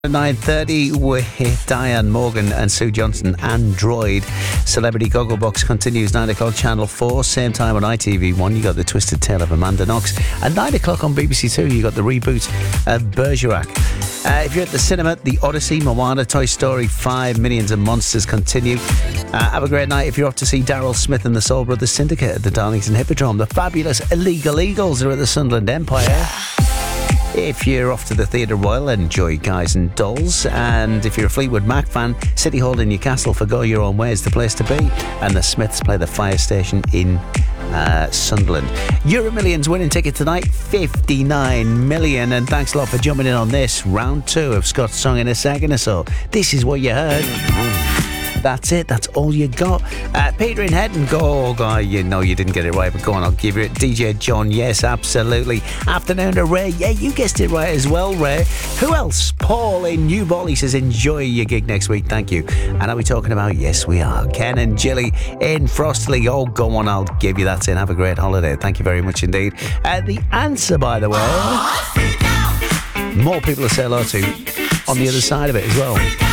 9:30 with Diane Morgan and Sue Johnson. Android Celebrity Gogglebox continues 9 o'clock Channel 4, same time on ITV1. You got The Twisted Tale of Amanda Knox. At 9 o'clock on BBC Two, you got the reboot of Bergerac. If you're at the cinema, The Odyssey, Moana, Toy Story 5, Minions and Monsters continue. Have a great night if you're off to see Daryl Smith and the Soul Brothers Syndicate at the Darlington Hippodrome. The fabulous Illegal Eagles are at the Sunderland Empire. If you're off to the Theatre Royal, enjoy Guys and Dolls. And if you're a Fleetwood Mac fan, City Hall in Newcastle for Go Your Own Way is the place to be. And the Smiths play the Fire Station in Sunderland. Euro Millions winning ticket tonight, 59 million. And thanks a lot for jumping in on this round 2 of Scott's Song in a Second or so. This is what you heard. That's it. That's all you got. Peter in Head and go. Oh, God, you know you didn't get it right, but go on, I'll give you it. DJ John, yes, absolutely. Afternoon to Ray. Yeah, you guessed it right as well, Ray. Who else? Paul in New Ball. He says, enjoy your gig next week. Thank you. And are we talking about? Yes, we are. Ken and Jilly in Frostley. Oh, go on, I'll give you that in. Have a great holiday. Thank you very much indeed. The answer, by the way, more people to say hello to on the other side of it as well.